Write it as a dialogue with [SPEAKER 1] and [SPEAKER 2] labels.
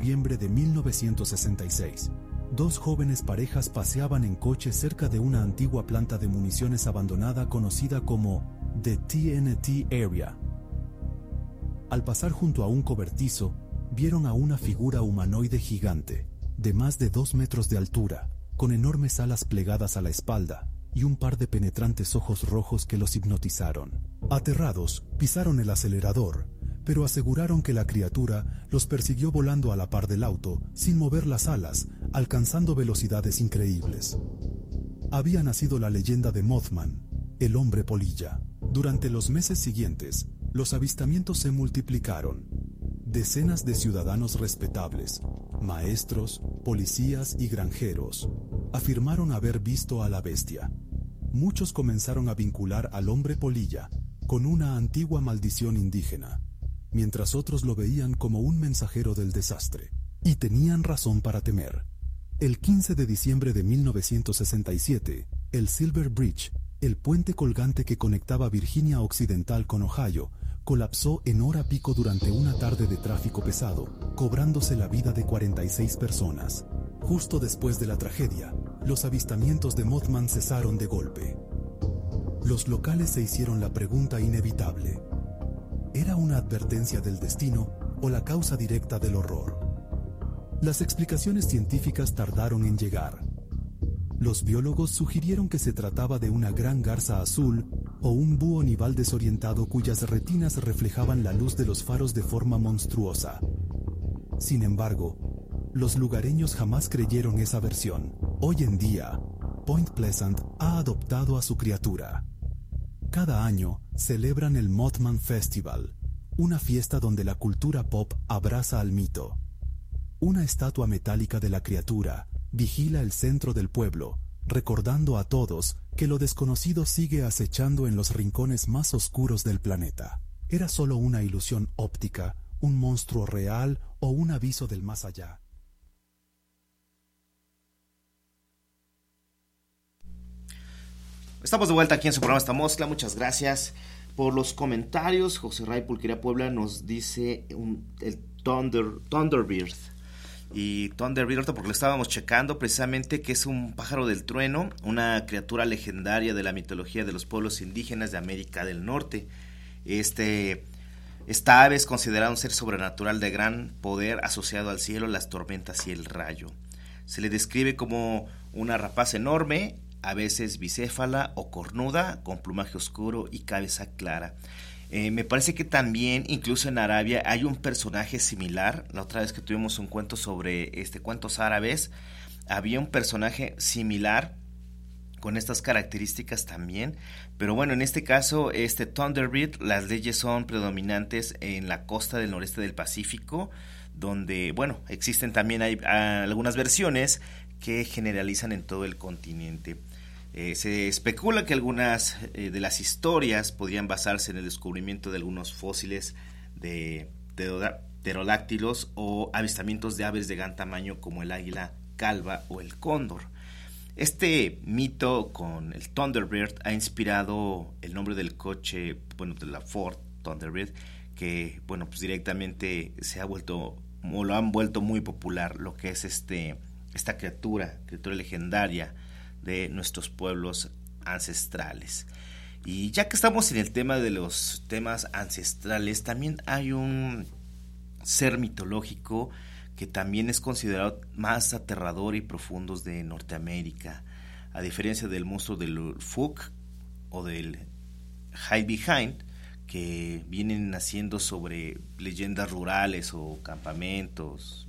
[SPEAKER 1] noviembre de 1966. Dos jóvenes parejas paseaban en coche cerca de una antigua planta de municiones abandonada conocida como The TNT Area. Al pasar junto a un cobertizo, vieron a una figura humanoide gigante, de más de 2 metros de altura, con enormes alas plegadas a la espalda y un par de penetrantes ojos rojos que los hipnotizaron. Aterrados, pisaron el acelerador, pero aseguraron que la criatura los persiguió volando a la par del auto, sin mover las alas, alcanzando velocidades increíbles. Había nacido la leyenda de Mothman, el hombre polilla. Durante los meses siguientes, los avistamientos se multiplicaron. Decenas de ciudadanos respetables, maestros, policías y granjeros, afirmaron haber visto a la bestia. Muchos comenzaron a vincular al hombre polilla con una antigua maldición indígena, mientras otros lo veían como un mensajero del desastre. Y tenían razón para temer. El 15 de diciembre de 1967, el Silver Bridge, el puente colgante que conectaba Virginia Occidental con Ohio, colapsó en hora pico durante una tarde de tráfico pesado, cobrándose la vida de 46 personas. Justo después de la tragedia, los avistamientos de Mothman cesaron de golpe. Los locales se hicieron la pregunta inevitable: ¿era una advertencia del destino o la causa directa del horror? Las explicaciones científicas tardaron en llegar. Los biólogos sugirieron que se trataba de una gran garza azul o un búho nival desorientado cuyas retinas reflejaban la luz de los faros de forma monstruosa. Sin embargo, los lugareños jamás creyeron esa versión. Hoy en día, Point Pleasant ha adoptado a su criatura. Cada año celebran el Mothman Festival, una fiesta donde la cultura pop abraza al mito. Una estatua metálica de la criatura vigila el centro del pueblo, recordando a todos que lo desconocido sigue acechando en los rincones más oscuros del planeta. ¿Era solo una ilusión óptica, un monstruo real o un aviso del más allá?
[SPEAKER 2] Estamos de vuelta aquí en su programa Esta Moscla. Muchas gracias por los comentarios. José Ray Pulquería Puebla nos dice el Thunderbird. Y Thunderbird, ahorita porque lo estábamos checando, precisamente que es un pájaro del trueno, una criatura legendaria de la mitología de los pueblos indígenas de América del Norte. Esta ave es considerada un ser sobrenatural de gran poder asociado al cielo, las tormentas y el rayo. Se le describe como una rapaz enorme, a veces bicéfala o cornuda, con plumaje oscuro y cabeza clara. Me parece que también, incluso en Arabia, hay un personaje similar. La otra vez que tuvimos un cuento sobre cuentos árabes, había un personaje similar con estas características también. Pero bueno, en este caso, Thunderbird, las leyes son predominantes en la costa del noreste del Pacífico, donde, bueno, existen también hay algunas versiones que generalizan en todo el continente. Se especula que algunas de las historias podrían basarse en el descubrimiento de algunos fósiles de pterodáctilos o avistamientos de aves de gran tamaño como el águila calva o el cóndor. Este mito con el Thunderbird ha inspirado el nombre del coche, de la Ford Thunderbird, que pues directamente se ha vuelto, o lo han vuelto muy popular, lo que es esta criatura legendaria de nuestros pueblos ancestrales. Y ya que estamos en el tema de los temas ancestrales, también hay un ser mitológico que también es considerado más aterrador y profundo de Norteamérica. A diferencia del monstruo del Fook o del Hide Behind, que vienen naciendo sobre leyendas rurales o campamentos,